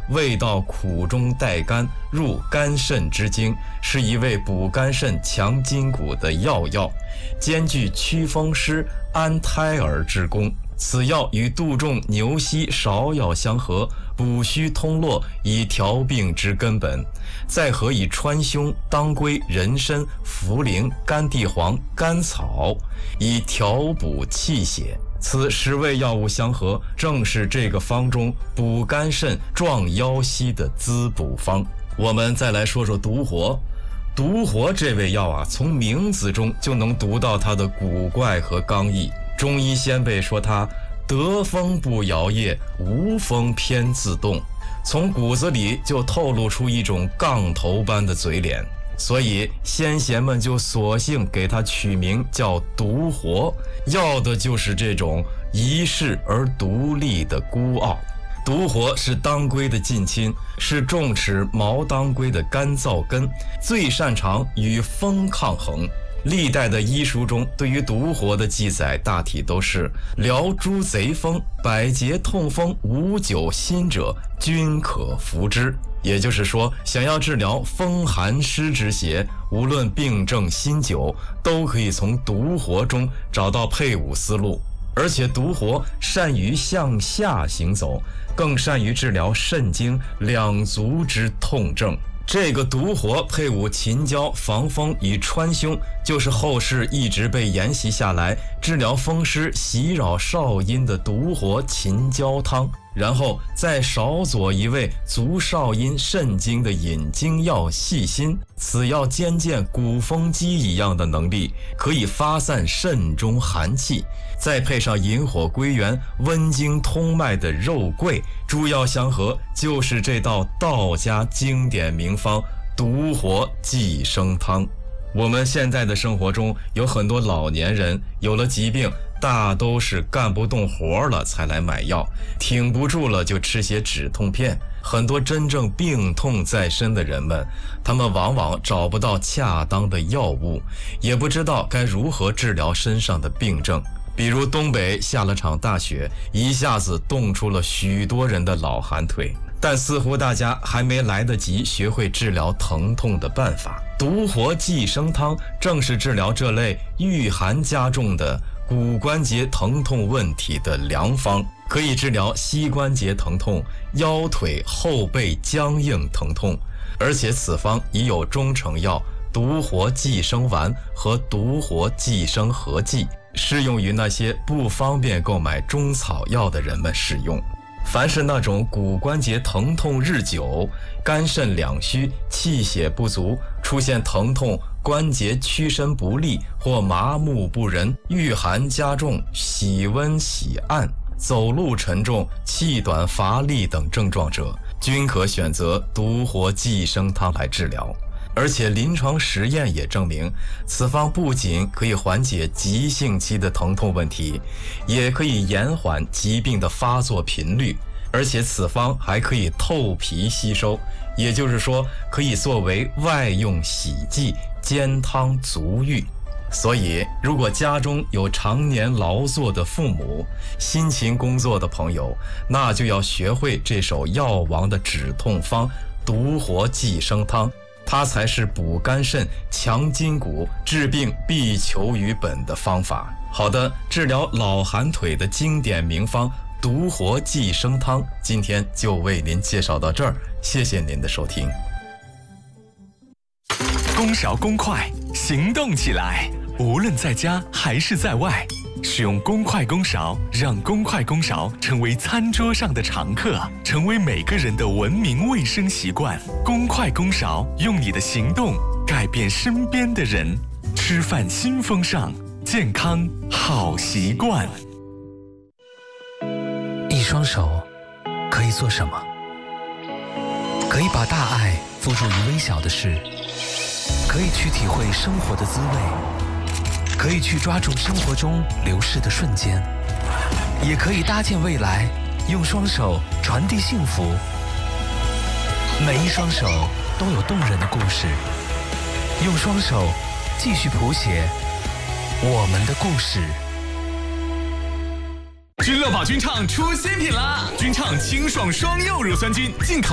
味道苦中带甘，入肝肾之经，是一味补肝肾强筋骨的药，兼具祛风湿安胎儿之功。此药与杜仲、牛膝、芍药相合，补虚通络，以调病之根本。再合以川芎、当归、人参、茯苓、干地黄、甘草，以调补气血。此10味药物相合，正是这个方中补肝肾、壮腰膝的滋补方。我们再来说说独活。独活这味药啊，从名字中就能读到它的古怪和刚毅。中医先辈说它得风不摇曳，无风偏自动，从骨子里就透露出一种杠头般的嘴脸，所以先贤们就索性给它取名叫独活，要的就是这种一世而独立的孤傲。独活是当归的近亲，是重齿毛当归的干燥根，最擅长与风抗衡。历代的医书中对于独活的记载大体都是疗诸贼风、百节痛风、无酒心者均可服之。也就是说，想要治疗风寒湿之邪，无论病症新久，都可以从独活中找到配伍思路。而且独活善于向下行走，更善于治疗肾经两足之痛症。这个独活配伍秦椒、防风与川芎，就是后世一直被沿袭下来治疗风湿袭扰少阴的独活秦椒汤。然后再少佐一味足少阴肾经的引经药细辛，此药兼见鼓风机一样的能力，可以发散肾中寒气。再配上引火归元、温经通脉的肉桂，诸药相合，就是这道道家经典名方独活济生汤。我们现在的生活中有很多老年人有了疾病，大都是干不动活了才来买药，挺不住了就吃些止痛片。很多真正病痛在身的人们，他们往往找不到恰当的药物，也不知道该如何治疗身上的病症。比如东北下了场大雪，一下子冻出了许多人的老寒腿，但似乎大家还没来得及学会治疗疼痛的办法。独活济生汤正是治疗这类遇寒加重的骨关节疼痛问题的良方，可以治疗膝关节疼痛、腰腿后背僵硬疼痛。而且此方已有中成药独活济生丸和独活济生合剂，适用于那些不方便购买中草药的人们使用。凡是那种骨关节疼痛日久、肝肾两虚、气血不足，出现疼痛、关节屈伸不利或麻木不仁、遇寒加重、喜温喜暗、走路沉重、气短乏力等症状者，均可选择独活济生汤来治疗。而且临床实验也证明，此方不仅可以缓解急性期的疼痛问题，也可以延缓疾病的发作频率，而且此方还可以透皮吸收，也就是说可以作为外用洗剂，煎汤足浴。所以如果家中有常年劳作的父母、辛勤工作的朋友，那就要学会这首药王的止痛方独活济生汤，它才是补肝肾、强筋骨、治病必求于本的方法。好的，治疗老寒腿的经典名方独活济生汤，今天就为您介绍到这儿，谢谢您的收听。 公勺公筷，行动起来！无论在家还是在外，使用公筷公勺，让公筷公勺成为餐桌上的常客，成为每个人的文明卫生习惯。公筷公勺，用你的行动改变身边的人。吃饭新风尚，健康好习惯。 一双手可以做什么？可以把大爱付诸于微小的事，可以去体会生活的滋味，可以去抓住生活中流逝的瞬间，也可以搭建未来，用双手传递幸福。每一双手都有动人的故事，用双手继续谱写我们的故事。 君乐宝君畅出新品啦！君畅清爽双柚乳酸菌，进口